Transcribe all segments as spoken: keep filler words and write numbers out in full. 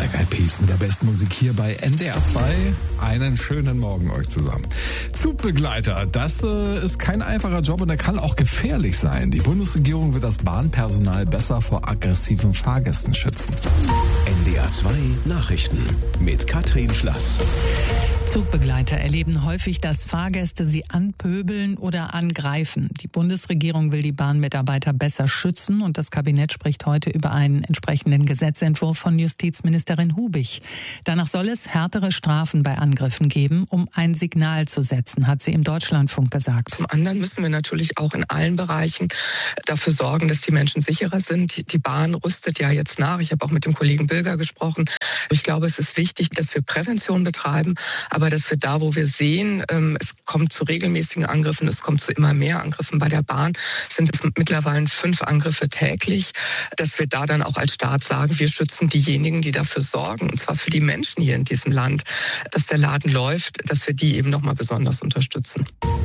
Black Eyed Peas mit der besten Musik hier bei N D R zwei. Einen schönen Morgen euch zusammen. Zugbegleiter, das äh, ist kein einfacher Job und der kann auch gefährlich sein. Die Bundesregierung will das Bahnpersonal besser vor aggressiven Fahrgästen schützen. N D R zwei Nachrichten mit Katrin Schlass. Zugbegleiter erleben häufig, dass Fahrgäste sie anpöbeln oder angreifen. Die Bundesregierung will die Bahnmitarbeiter besser schützen und das Kabinett spricht heute über einen entsprechenden Gesetzentwurf von Justizministerin Hubich. Danach soll es härtere Strafen bei Angriffen geben, um ein Signal zu setzen, hat sie im Deutschlandfunk gesagt. Zum anderen müssen wir natürlich auch in allen Bereichen dafür sorgen, dass die Menschen sicherer sind. Die Bahn rüstet ja jetzt nach. Ich habe auch mit dem Kollegen Bilger gesprochen. Ich glaube, es ist wichtig, dass wir Prävention betreiben, aber dass wir da, wo wir sehen, es kommt zu regelmäßigen Angriffen, es kommt zu immer mehr Angriffen bei der Bahn, sind es mittlerweile fünf Angriffe täglich, dass wir da dann auch als Staat sagen, wir schützen diejenigen, die dafür sorgen, und zwar für die Menschen hier in diesem Land, dass der Laden läuft, dass wir die eben nochmal besonders unterstützen.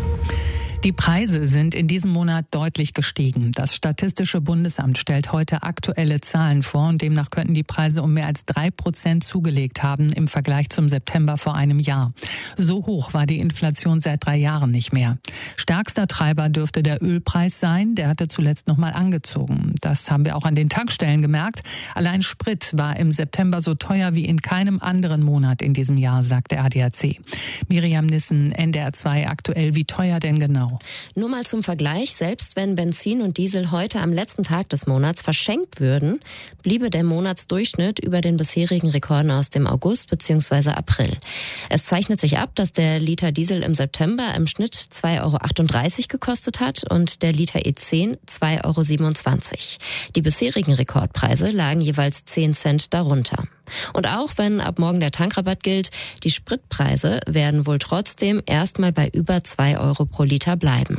Die Preise sind in diesem Monat deutlich gestiegen. Das Statistische Bundesamt stellt heute aktuelle Zahlen vor und demnach könnten die Preise um mehr als drei Prozent zugelegt haben im Vergleich zum September vor einem Jahr. So hoch war die Inflation seit drei Jahren nicht mehr. Stärkster Treiber dürfte der Ölpreis sein. Der hatte zuletzt noch mal angezogen. Das haben wir auch an den Tankstellen gemerkt. Allein Sprit war im September so teuer wie in keinem anderen Monat in diesem Jahr, sagt der A D A C. Miriam Nissen, N D R zwei aktuell. Wie teuer denn genau? Nur mal zum Vergleich, selbst wenn Benzin und Diesel heute am letzten Tag des Monats verschenkt würden, bliebe der Monatsdurchschnitt über den bisherigen Rekorden aus dem August bzw. April. Es zeichnet sich ab, dass der Liter Diesel im September im Schnitt zwei Euro achtunddreißig gekostet hat und der Liter E zehn zwei Euro siebenundzwanzig. Die bisherigen Rekordpreise lagen jeweils zehn Cent darunter. Und auch wenn ab morgen der Tankrabatt gilt, die Spritpreise werden wohl trotzdem erstmal bei über zwei Euro pro Liter bleiben.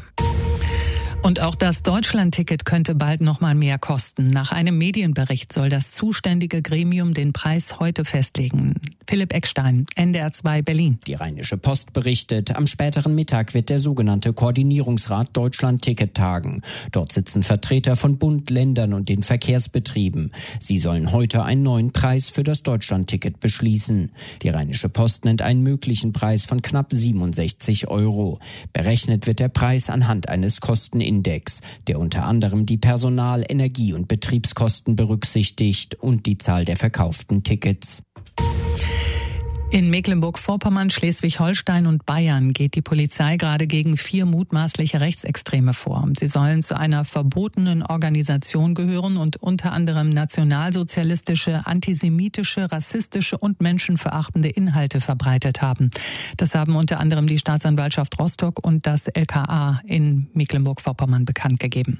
Und auch das Deutschlandticket könnte bald noch mal mehr kosten. Nach einem Medienbericht soll das zuständige Gremium den Preis heute festlegen. Philipp Eckstein, N D R zwei Berlin. Die Rheinische Post berichtet, am späteren Mittag wird der sogenannte Koordinierungsrat Deutschlandticket tagen. Dort sitzen Vertreter von Bund, Ländern und den Verkehrsbetrieben. Sie sollen heute einen neuen Preis für das Deutschlandticket beschließen. Die Rheinische Post nennt einen möglichen Preis von knapp siebenundsechzig Euro. Berechnet wird der Preis anhand eines Kostenindex, der unter anderem die Personal-, Energie- und Betriebskosten berücksichtigt und die Zahl der verkauften Tickets. In Mecklenburg-Vorpommern, Schleswig-Holstein und Bayern geht die Polizei gerade gegen vier mutmaßliche Rechtsextreme vor. Sie sollen zu einer verbotenen Organisation gehören und unter anderem nationalsozialistische, antisemitische, rassistische und menschenverachtende Inhalte verbreitet haben. Das haben unter anderem die Staatsanwaltschaft Rostock und das L K A in Mecklenburg-Vorpommern bekannt gegeben.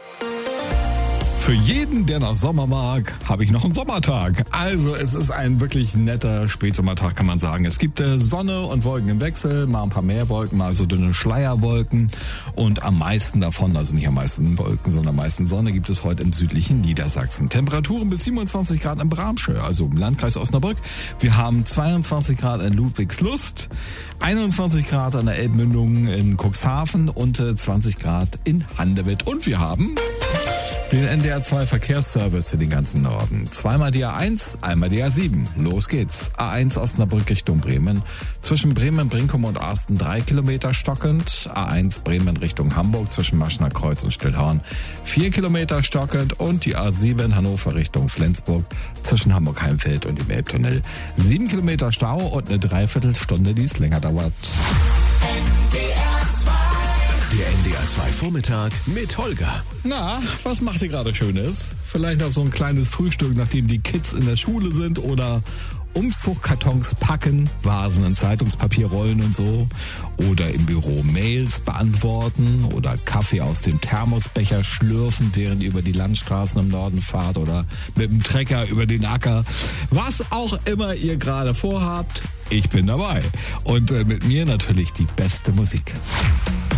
Für jeden, der nach Sommer mag, habe ich noch einen Sommertag. Also es ist ein wirklich netter Spätsommertag, kann man sagen. Es gibt äh, Sonne und Wolken im Wechsel, mal ein paar mehr Wolken, mal so dünne Schleierwolken. Und am meisten davon, also nicht am meisten Wolken, sondern am meisten Sonne, gibt es heute im südlichen Niedersachsen. Temperaturen bis siebenundzwanzig Grad in Bramsche, also im Landkreis Osnabrück. Wir haben zweiundzwanzig Grad in Ludwigslust, einundzwanzig Grad an der Elbmündung in Cuxhaven und äh, zwanzig Grad in Handewitt. Und wir haben den N D R zwei Verkehrsservice für den ganzen Norden. Zweimal die A eins, einmal die A sieben. Los geht's. A eins Osnabrück Richtung Bremen. Zwischen Bremen, Brinkum und Arsten drei Kilometer stockend. A eins Bremen Richtung Hamburg zwischen Maschner Kreuz und Stillhorn vier Kilometer stockend. Und die A sieben Hannover Richtung Flensburg zwischen Hamburg-Heimfeld und dem Elbtunnel sieben Kilometer Stau und eine Dreiviertelstunde, die es länger dauert. Der N D R zwei Vormittag mit Holger. Na, was macht ihr gerade Schönes? Vielleicht noch so ein kleines Frühstück, nachdem die Kids in der Schule sind, oder Umzugskartons packen, Vasen in Zeitungspapier rollen und so. Oder im Büro Mails beantworten oder Kaffee aus dem Thermosbecher schlürfen, während ihr über die Landstraßen im Norden fahrt oder mit dem Trecker über den Acker. Was auch immer ihr gerade vorhabt, ich bin dabei. Und äh, mit mir natürlich die beste Musik.